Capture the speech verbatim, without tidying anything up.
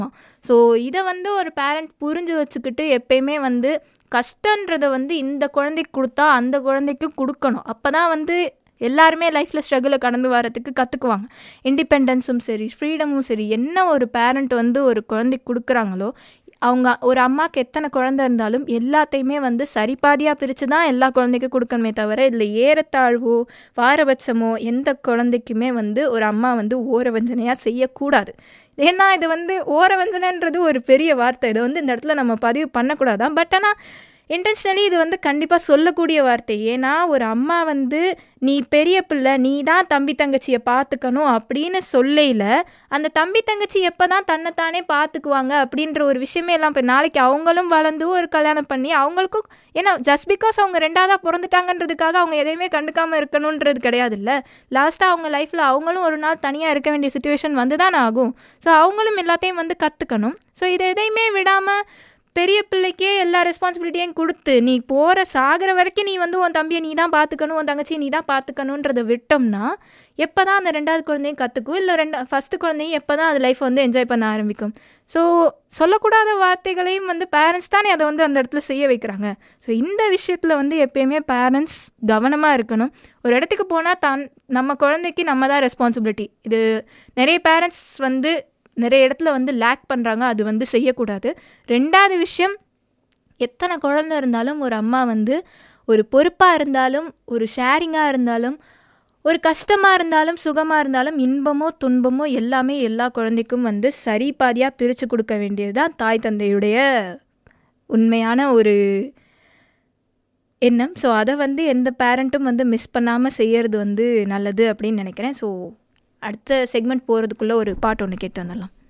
So இதை வந்து ஒரு பேரண்ட் புரிஞ்சு வச்சுக்கிட்டு எப்பயுமே வந்து கஷ்டன்றதை வந்து இந்த குழந்தைக்கு கொடுத்தா அந்த குழந்தைக்கும் கொடுக்கணும். அப்போ தான் வந்து எல்லாருமே லைஃப்பில் ஸ்ட்ரகிளை கடந்து வரத்துக்கு கற்றுக்குவாங்க. இண்டிபெண்டன்ஸும் சரி, ஃப்ரீடமும் சரி, என்ன ஒரு பேரண்ட் வந்து ஒரு குழந்தைக்கு கொடுக்குறாங்களோ, அவங்க ஒரு அம்மாவுக்கு எத்தனை குழந்தை இருந்தாலும் எல்லாத்தையுமே வந்து சரிபாதியாக பிரித்து தான் எல்லா குழந்தைக்கும் கொடுக்கணுமே தவிர இதில் ஏறத்தாழ்வோ பாரபட்சமோ எந்த குழந்தைக்குமே வந்து ஒரு அம்மா வந்து ஓரவஞ்சனையாக செய்யக்கூடாது. ஏன்னா இது வந்து ஓரவஞ்சனைன்றது ஒரு பெரிய வார்த்தை, இதை வந்து இந்த இடத்துல நம்ம பதிவு பண்ணக்கூடாதான். பட் ஆனால் இன்டென்ஷனலி இது வந்து கண்டிப்பாக சொல்லக்கூடிய வார்த்தை. ஏன்னா ஒரு அம்மா வந்து நீ பெரிய பிள்ளை, நீ தான் தம்பி தங்கச்சியை பார்த்துக்கணும் அப்படின்னு சொல்லையில் அந்த தம்பி தங்கச்சி எப்போ தான் தன்னைத்தானே பார்த்துக்குவாங்க அப்படின்ற ஒரு விஷயமே எல்லாம் இப்போ நாளைக்கு அவங்களும் வளர்ந்து ஒரு கல்யாணம் பண்ணி அவங்களுக்கும், ஏன்னா ஜஸ்ட் பிகாஸ் அவங்க ரெண்டாவதாக பிறந்துட்டாங்கன்றதுக்காக அவங்க எதையுமே கண்டுக்காமல் இருக்கணுன்றது கிடையாது இல்லை. லாஸ்ட்டாக அவங்க லைஃப்பில் அவங்களும் ஒரு நாள் தனியாக இருக்க வேண்டிய சுச்சுவேஷன் வந்து தான் ஆகும். ஸோ அவங்களும் எல்லாத்தையும் வந்து கற்றுக்கணும். ஸோ இதை எதையுமே விடாமல் பெரிய பிள்ளைக்கே எல்லா ரெஸ்பான்சிபிலிட்டியும் கொடுத்து நீ போகிற சாகிற வரைக்கும் நீ வந்து உன் தம்பியை நீ தான் பார்த்துக்கணும், உன் தங்கச்சியை நீ தான் பார்த்துக்கணுன்றதை விட்டோம்னா எப்போ தான் அந்த ரெண்டாவது குழந்தையும் கற்றுக்கும், இல்லை ரெண்டா ஃபஸ்ட்டு குழந்தையும் எப்போ தான் அது லைஃப் வந்து என்ஜாய் பண்ண ஆரம்பிக்கும். ஸோ சொல்லக்கூடாத வார்த்தைகளையும் வந்து பேரண்ட்ஸ் தானே அதை வந்து அந்த இடத்துல செய்ய வைக்கிறாங்க. ஸோ இந்த விஷயத்தில் வந்து எப்பயுமே பேரண்ட்ஸ் கவனமாக இருக்கணும். ஒரு இடத்துக்கு போனால் தான் நம்ம குழந்தைக்கு நம்ம தான் ரெஸ்பான்சிபிலிட்டி. இது நிறைய பேரண்ட்ஸ் வந்து நிறைய இடத்துல வந்து லேக் பண்ணுறாங்க, அது வந்து செய்யக்கூடாது. ரெண்டாவது விஷயம், எத்தனை குழந்தை இருந்தாலும் ஒரு அம்மா வந்து ஒரு பொறுப்பாக இருந்தாலும், ஒரு ஷேரிங்காக இருந்தாலும், ஒரு கஷ்டமாக இருந்தாலும், சுகமாக இருந்தாலும், இன்பமோ துன்பமோ எல்லாமே எல்லா குழந்தைக்கும் வந்து சரி பாதியாக பிரித்து கொடுக்க வேண்டியது தான் தாய் தந்தையுடைய உண்மையான ஒரு எண்ணம். ஸோ அதை வந்து எந்த பேரண்ட்டும் வந்து மிஸ் பண்ணாமல் செய்கிறது வந்து நல்லது அப்படின்னு நினைக்கிறேன். ஸோ அடுத்த செக்மெண்ட் போகிறதுக்குள்ளே ஒரு பாட்டு ஒன்று கேட்டு வந்துடலாம்.